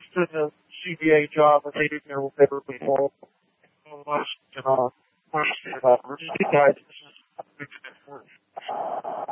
to the CBA job that they didn't know better before. Much, question about this is a big difference.